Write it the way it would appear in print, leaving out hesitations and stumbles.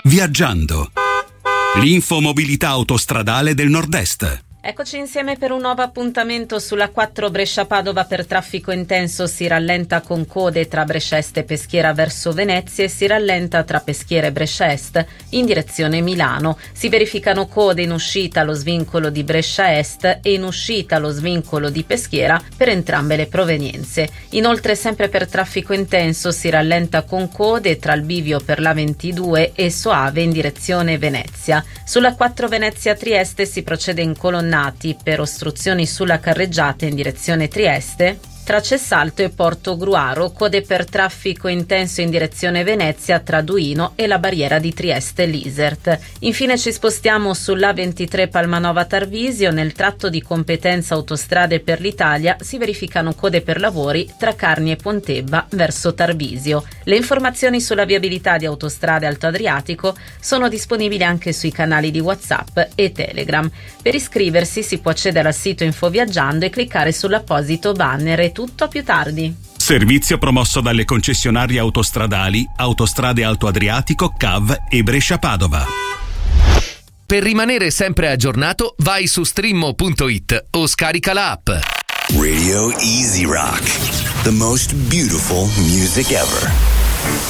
Viaggiando. L'infomobilità autostradale del Nord-Est. Eccoci insieme per un nuovo appuntamento sulla 4 Brescia-Padova. Per traffico intenso si rallenta con code tra Brescia Est e Peschiera verso Venezia e si rallenta tra Peschiera e Brescia Est in direzione Milano. Si verificano code in uscita allo svincolo di Brescia Est e in uscita allo svincolo di Peschiera per entrambe le provenienze. Inoltre, sempre per traffico intenso, si rallenta con code tra il bivio per la 22 e Soave in direzione Venezia. Sulla 4 Venezia-Trieste si procede in colonnati per ostruzioni sulla carreggiata in direzione Trieste. Tra Cessalto e Porto Gruaro, code per traffico intenso in direzione Venezia tra Duino e la barriera di Trieste-Lisert. Infine ci spostiamo sulla 23 Palmanova Tarvisio. Nel tratto di competenza Autostrade per l'Italia si verificano code per lavori tra Carni e Pontebba verso Tarvisio. Le informazioni sulla viabilità di Autostrade Alto Adriatico sono disponibili anche sui canali di WhatsApp e Telegram. Per iscriversi si può accedere al sito Infoviaggiando e cliccare sull'apposito banner. È tutto, a più tardi. Servizio promosso dalle concessionarie autostradali Autostrade Alto Adriatico, CAV e Brescia-Padova. Per rimanere sempre aggiornato, vai su streammo.it o scarica la app. Radio Easy Rock, the most beautiful music ever.